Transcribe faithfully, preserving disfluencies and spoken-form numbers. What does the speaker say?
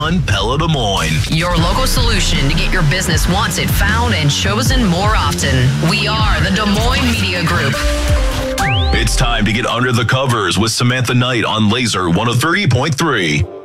Pella Des Moines. Your local solution to get your business wanted, found, and chosen more often. We are the Des Moines Media Group. It's time to get under the covers with Samantha Knight on Laser one oh three point three.